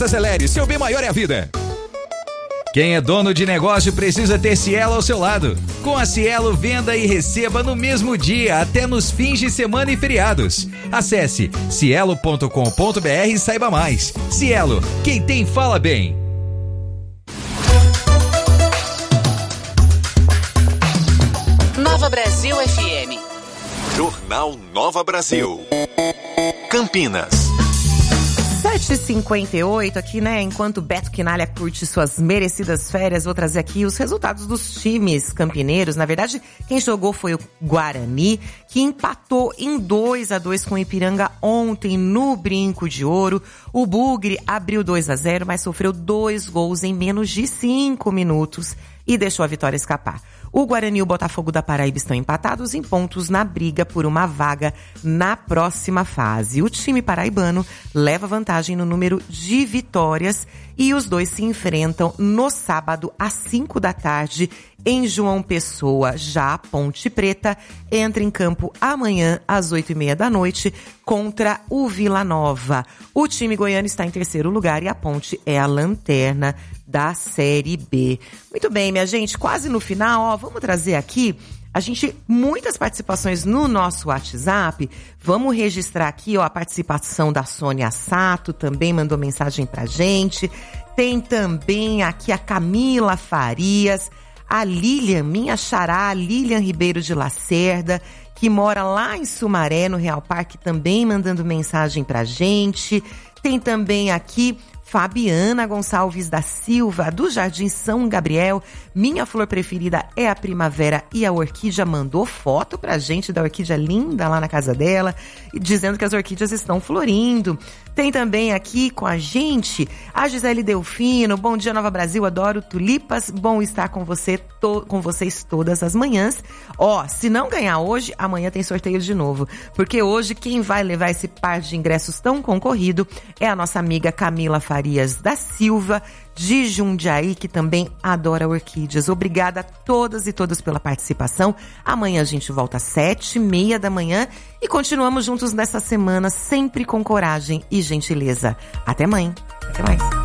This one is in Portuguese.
Acelere, seu bem maior é a vida. Quem é dono de negócio precisa ter Cielo ao seu lado. Com a Cielo, venda e receba no mesmo dia, até nos fins de semana e feriados. Acesse cielo.com.br e saiba mais. Cielo, quem tem fala bem. Nova Brasil FM. Jornal Nova Brasil. Campinas. 7h58 aqui, né? Enquanto Beto Quinalha curte suas merecidas férias, vou trazer aqui os resultados dos times campineiros. Na verdade, quem jogou foi o Guarani, que empatou em 2-2 com o Ipiranga ontem no Brinco de Ouro. O Bugre abriu 2-0, mas sofreu 2 gols em menos de 5 minutos e deixou a vitória escapar. O Guarani e o Botafogo da Paraíba estão empatados em pontos na briga por uma vaga na próxima fase. O time paraibano leva vantagem no número de vitórias e os dois se enfrentam no sábado às 5 da tarde em João Pessoa. Já a Ponte Preta entra em campo amanhã às 8h30 da noite contra o Vila Nova. O time goiano está em terceiro lugar e a Ponte é a lanterna da Série B. Muito bem, minha gente, quase no final, vamos trazer aqui muitas participações no nosso WhatsApp. Vamos registrar aqui, a participação da Sônia Sato, também mandou mensagem pra gente. Tem também aqui a Camila Farias, a Lilian, minha xará, Lilian Ribeiro de Lacerda, que mora lá em Sumaré, no Real Parque, também mandando mensagem pra gente. Tem também aqui Fabiana Gonçalves da Silva, do Jardim São Gabriel. Minha flor preferida é a primavera e a orquídea mandou foto pra gente da orquídea linda lá na casa dela, dizendo que as orquídeas estão florindo. Tem também aqui com a gente a Gisele Delfino. Bom dia, Nova Brasil, adoro tulipas. Bom estar com vocês todas as manhãs. Se não ganhar hoje, amanhã tem sorteio de novo. Porque hoje quem vai levar esse par de ingressos tão concorrido é a nossa amiga Camila Farias da Silva, de Jundiaí, que também adora orquídeas. Obrigada a todas e todos pela participação. Amanhã a gente volta às 7h30 da manhã e continuamos juntos nessa semana, sempre com coragem e gentileza. Até amanhã. Até mais.